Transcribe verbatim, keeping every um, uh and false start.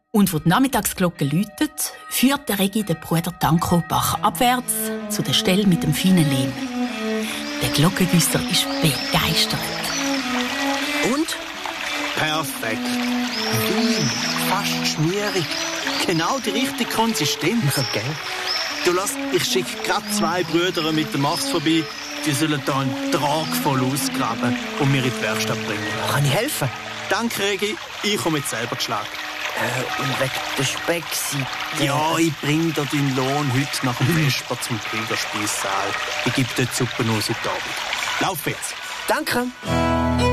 Und wo die Nachmittagsglocke läutet, führt der Regi den Bruder Danko Bach abwärts zu der Stelle mit dem feinen Lehm. Der Glockengüsser ist begeistert. Und? Perfekt. Fein, fast schmierig. Genau die richtige Konsistenz. Okay. Du lass, ich schicke gerade zwei Brüder mit der Macht vorbei. Die sollen da einen Trag voll ausgraben und mir in die Werkstatt bringen. Kann ich helfen? Danke, Regi. Ich komme jetzt selber geschlagen. Äh, und wegen der Speckseite? Ja, ich bring dir deinen Lohn heute nach dem Vesper zum Pilgerspeissaal. Ich gebe dort Suppe aus heute Abend. Lauf jetzt. Danke.